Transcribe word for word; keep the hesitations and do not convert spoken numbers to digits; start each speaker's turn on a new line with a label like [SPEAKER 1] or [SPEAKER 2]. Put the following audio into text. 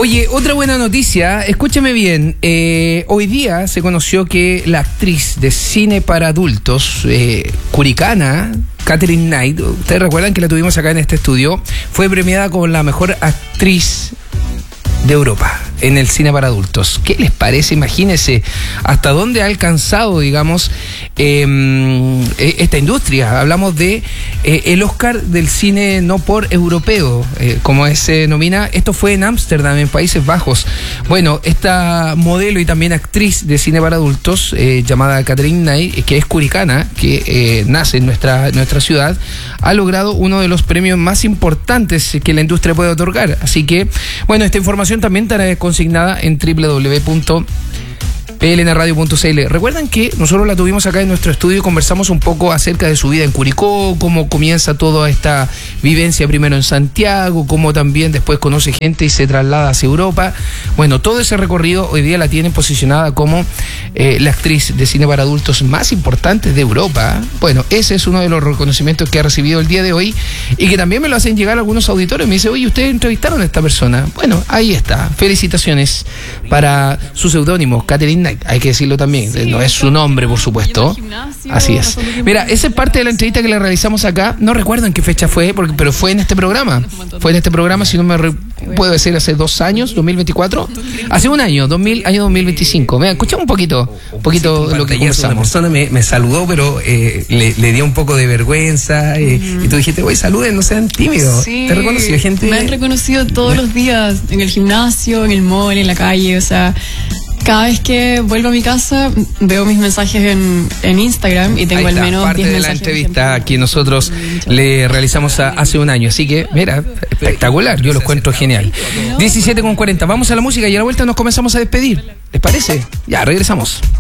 [SPEAKER 1] Oye, otra buena noticia, escúcheme bien, eh, hoy día se conoció que la actriz de cine para adultos, eh, curicana, Katherine Knight, ustedes recuerdan que la tuvimos acá en este estudio, fue premiada como la mejor actriz de Europa en el cine para adultos. ¿Qué les parece? Imagínense hasta dónde ha alcanzado, digamos, eh, esta industria. Hablamos de eh, el Oscar del cine no por europeo, eh, como se denomina. Esto fue en Ámsterdam, en Países Bajos. Bueno, esta modelo y también actriz de cine para adultos, eh, llamada Katherine Knight, que es curicana, que eh, nace en nuestra, nuestra ciudad, ha logrado uno de los premios más importantes que la industria puede otorgar. Así que, bueno, esta información también estará consignada en doble u doble u doble u punto p l n radio punto c l. Recuerdan que nosotros la tuvimos acá en nuestro estudio y conversamos un poco acerca de su vida en Curicó, cómo comienza toda esta vivencia primero en Santiago, cómo también después conoce gente y se traslada hacia Europa. Bueno, todo ese recorrido hoy día la tienen posicionada como eh, la actriz de cine para adultos más importante de Europa. Bueno, ese es uno de los reconocimientos que ha recibido el día de hoy y que también me lo hacen llegar algunos auditores. Me dice, oye, ¿ustedes entrevistaron a esta persona? Bueno, ahí está. Felicitaciones para su seudónimo, Katherine Knight. Hay que decirlo también, sí, no es su nombre, por supuesto. Así es. Mira, esa es parte de la entrevista que le realizamos acá. No recuerdo en qué fecha fue, porque, pero fue en este programa. Fue en este programa, si no me re, puedo decir, hace dos años, dos mil veinticuatro. Hace un año, dos mil, año dos mil veinticinco. Mira, escuchamos un poquito, un poquito de lo que conversamos.
[SPEAKER 2] Una persona me, me saludó, pero eh, le, le dio un poco de vergüenza. Eh, mm. Y tú dijiste, oye, saluden, no sean tímidos.
[SPEAKER 3] Sí,
[SPEAKER 2] ¿te reconoció gente?
[SPEAKER 3] Me han reconocido todos los días, en el gimnasio, en el mall, en la calle, o sea... Cada vez que vuelvo a mi casa veo mis mensajes en, en Instagram y tengo al menos
[SPEAKER 1] parte
[SPEAKER 3] diez
[SPEAKER 1] de la
[SPEAKER 3] mensajes
[SPEAKER 1] entrevista que nosotros le realizamos a, hace un año. Así que, mira, espectacular, yo lo encuentro genial. diecisiete con cuarenta, vamos a la música y a la vuelta nos comenzamos a despedir. ¿Les parece? Ya, regresamos.